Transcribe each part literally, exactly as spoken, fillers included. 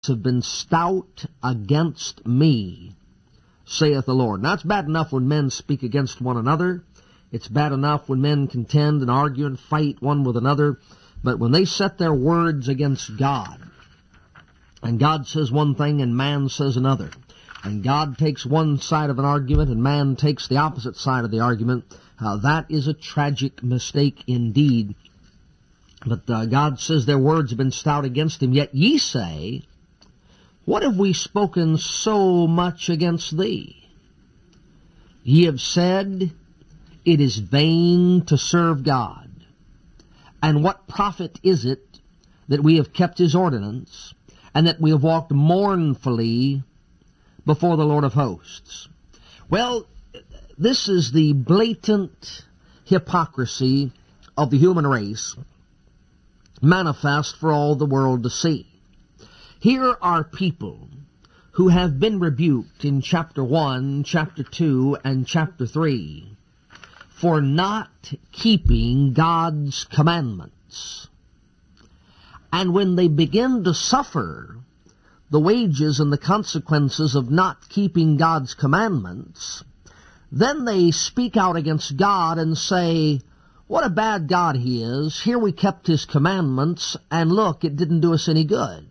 have been stout against me, saith the Lord. Now, it's bad enough when men speak against one another. It's bad enough when men contend and argue and fight one with another. But when they set their words against God, and God says one thing and man says another, and God takes one side of an argument and man takes the opposite side of the argument, uh, that is a tragic mistake indeed. But uh, God says their words have been stout against him. Yet ye say, what have we spoken so much against thee? Ye have said, it is vain to serve God. And what profit is it that we have kept his ordinance, and that we have walked mournfully before the Lord of hosts? Well, this is the blatant hypocrisy of the human race, manifest for all the world to see. Here are people who have been rebuked in chapter one, chapter two, and chapter three for not keeping God's commandments. And when they begin to suffer the wages and the consequences of not keeping God's commandments, then they speak out against God and say, what a bad God he is. Here we kept his commandments, and look, it didn't do us any good.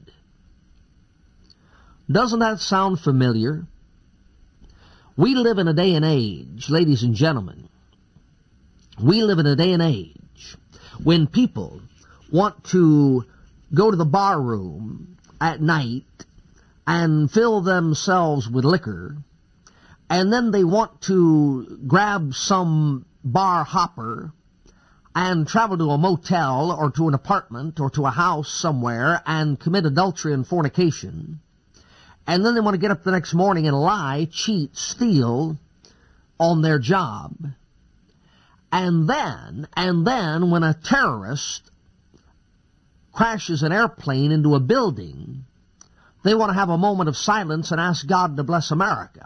Doesn't that sound familiar? We live in a day and age, ladies and gentlemen, we live in a day and age when people want to go to the bar room at night and fill themselves with liquor, and then they want to grab some bar hopper and travel to a motel or to an apartment or to a house somewhere and commit adultery and fornication. And then they want to get up the next morning and lie, cheat, steal on their job. And then, and then when a terrorist crashes an airplane into a building, they want to have a moment of silence and ask God to bless America.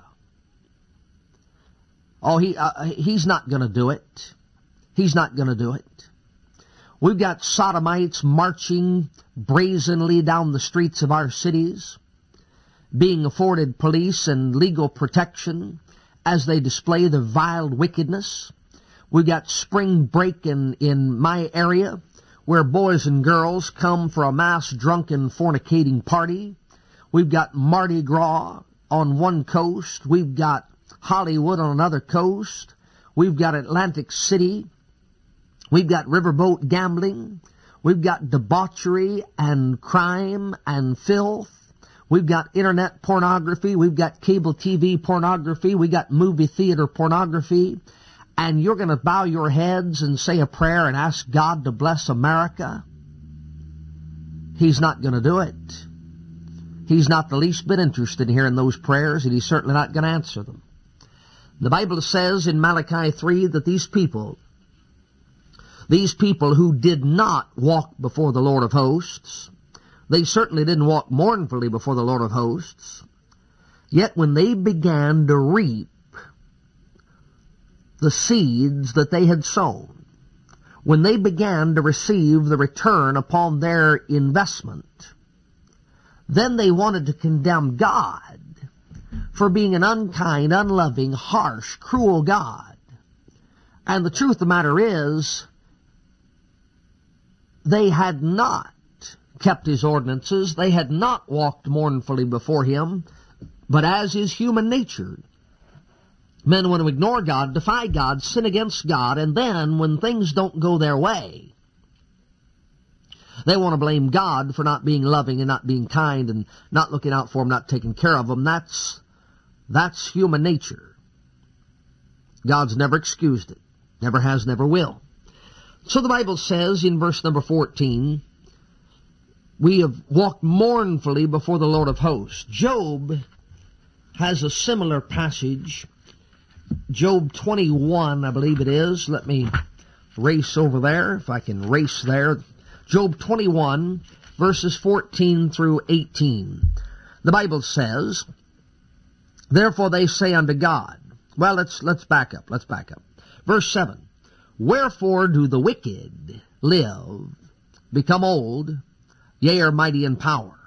Oh, he uh, he's not going to do it. He's not going to do it. We've got sodomites marching brazenly down the streets of our cities, being afforded police and legal protection as they display their vile wickedness. We've got spring break in, in my area, where boys and girls come for a mass drunken fornicating party. We've got Mardi Gras on one coast. We've got Hollywood on another coast. We've got Atlantic City. We've got riverboat gambling. We've got debauchery and crime and filth. We've got internet pornography. We've got cable T V pornography. We've got movie theater pornography. And you're going to bow your heads and say a prayer and ask God to bless America? He's not going to do it. He's not the least bit interested in hearing those prayers, and he's certainly not going to answer them. The Bible says in Malachi three that these people, these people who did not walk before the Lord of hosts, they certainly didn't walk mournfully before the Lord of hosts, yet when they began to reap the seeds that they had sown, when they began to receive the return upon their investment, then they wanted to condemn God for being an unkind, unloving, harsh, cruel God. And the truth of the matter is, they had not kept his ordinances, they had not walked mournfully before him, but as is human nature, men want to ignore God, defy God, sin against God, and then when things don't go their way, they want to blame God for not being loving and not being kind and not looking out for them, not taking care of them. That's, that's human nature. God's never excused it. Never has, never will. So the Bible says in verse number fourteen, we have walked mournfully before the Lord of hosts. Job has a similar passage. Job twenty-one, I believe it is. Let me race over there, if I can race there. Job twenty-one, verses fourteen through eighteen. The Bible says, therefore they say unto God. Well, let's, let's back up, let's back up. Verse seven, wherefore do the wicked live, become old, yea, are mighty in power?